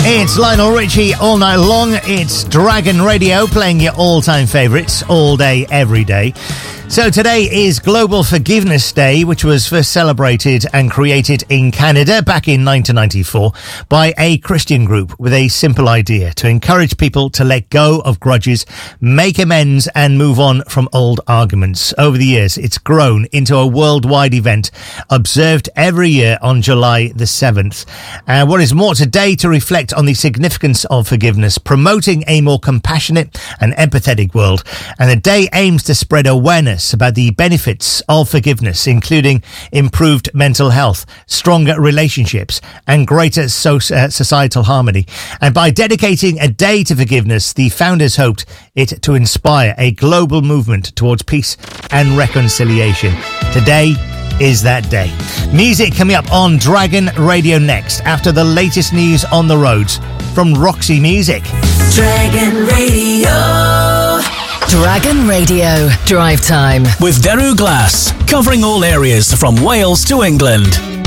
It's Lionel Richie all night long. It's Dragon Radio playing your all-time favourites all day, every day. So today is Global Forgiveness Day, which was first celebrated and created in Canada back in 1994 by a Christian group with a simple idea: to encourage people to let go of grudges, make amends and move on from old arguments. Over the years, it's grown into a worldwide event observed every year on July the 7th. And what is more, today to reflect on the significance of forgiveness, promoting a more compassionate and empathetic world. And the day aims to spread awareness about the benefits of forgiveness, including improved mental health, stronger relationships, and greater societal harmony. And by dedicating a day to forgiveness, the founders hoped it to inspire a global movement towards peace and reconciliation. Today is that day. Music coming up on Dragon Radio next, after the latest news on the roads from Roxy Music. Dragon Radio. Dragon Radio Drive Time with Daru Glass, covering all areas from Wales to England.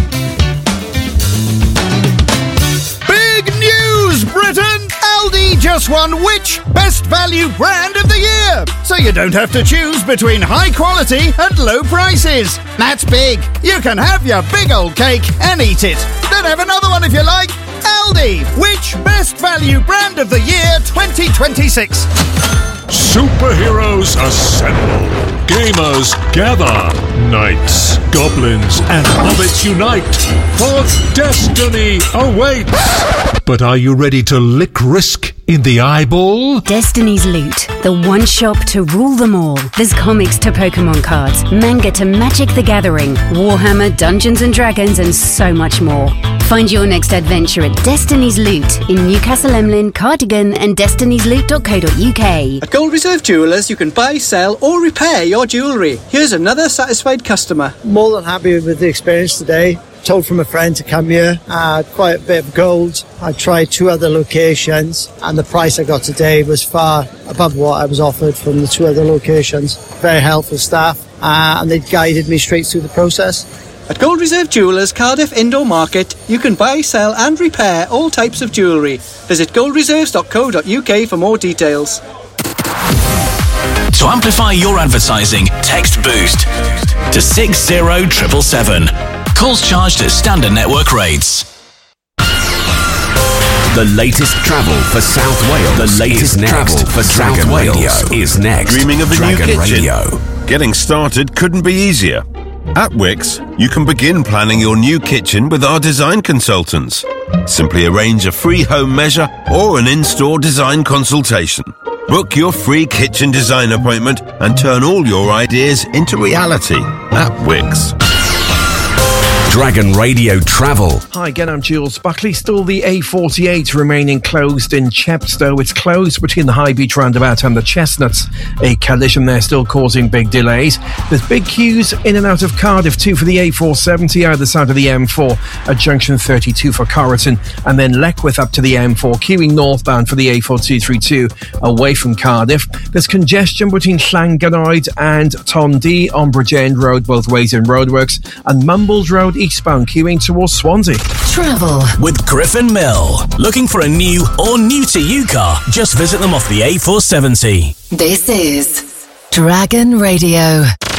Big news, Britain! Aldi just won which Best Value Brand of the Year, so you don't have to choose between high quality and low prices. That's big. You can have your big old cake and eat it. Then have another one if you like. Aldi, which Best Value Brand of the Year 2026? Superheroes assemble. Gamers gather. Knights, goblins, and hobbits unite. For destiny awaits. But are you ready to lick risk in the eyeball? Destiny's Loot, the one shop to rule them all. There's comics to Pokemon cards, manga to Magic the Gathering, Warhammer, Dungeons and Dragons, and so much more. Find your next adventure at Destiny's Loot in Newcastle Emlyn, Cardigan, and destiny'sloot.co.uk. At Gold Reserve Jewellers, you can buy, sell, or repair your jewellery. Here's another satisfied customer. More than happy with the experience today. Told from a friend to come here. Quite a bit of gold. I tried 2 other locations, and the price I got today was far above what I was offered from the 2 other locations. Very helpful staff, and they guided me straight through the process. At Gold Reserve Jewellers, Cardiff Indoor Market, you can buy, sell and repair all types of jewellery. Visit goldreserves.co.uk for more details. To amplify your advertising, text BOOST to 60777. Calls charged at standard network rates. The latest travel for South Wales. The latest travel for South Wales is next. Dreaming of a Dragon new kitchen? Radio. Getting started couldn't be easier. At Wix, you can begin planning your new kitchen with our design consultants. Simply arrange a free home measure or an in-store design consultation. Book your free kitchen design appointment and turn all your ideas into reality at Wix. Dragon Radio Travel. Hi again, I'm Jules Buckley. Still the A48 remaining closed in Chepstow. It's closed between the High Beach roundabout and the Chestnuts. A collision there still causing big delays. There's big queues in and out of Cardiff too for the A470 either side of the M4 at junction 32 for Corriton, and then Leckwith up to the M4, queuing northbound for the A4232 away from Cardiff. There's congestion between Llanganoid and Tondee on Bridge End Road both ways in roadworks, and Mumbles Road eastbound queuing towards Swansea. Travel with Griffin Mill. Looking for a new or new to you car? Just visit them off the A470. This is Dragon Radio.